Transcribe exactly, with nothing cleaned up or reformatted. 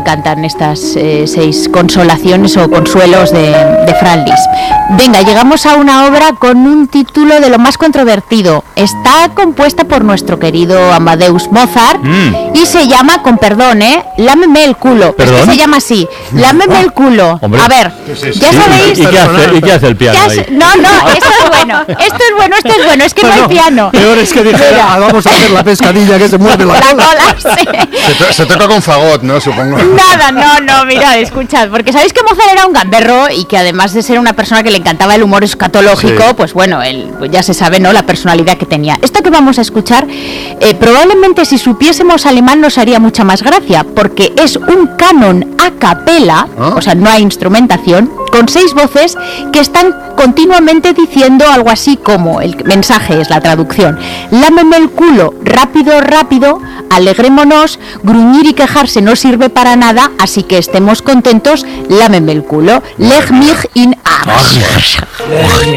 encantan estas eh, seis consolaciones o consuelos de, de Franz Liszt. Venga, llegamos a una obra con un título de lo más controvertido. Está compuesta por nuestro querido Amadeus Mozart mm. y se llama, con perdón, ¿eh? Lámeme el culo. ¿Perdón? Es que se llama así. Lámeme el culo. Hombre. A ver, ya sí, sabéis. ¿Y qué, hace, ¿Y qué hace el piano ahí? No, no, esto es bueno. Esto es bueno, esto es bueno. Es que bueno, no hay piano. Peor es que dijera, vamos a hacer la pescadilla que se mueve la, la cola. cola sí. se, to- se toca con fagot, ¿no? Supongo. Nada, no, no, mirad, escuchad. Porque sabéis que Mozart era un gamberro y que además de ser una persona que le encantaba el humor escatológico, sí. pues bueno, él pues ya se sabe, ¿no? La personalidad que tenía. Esto que vamos a escuchar, eh, probablemente si supiésemos alemán nos haría mucha más gracia, porque es un canon a capela, ¿ah? O sea, no hay instrumentación, con seis voces que están continuamente diciendo algo así como, el mensaje es la traducción: lámeme el culo, rápido, rápido, alegrémonos, gruñir y quejarse no sirve para nada, así que estemos contentos, lámeme el culo, leg mich in Arsch.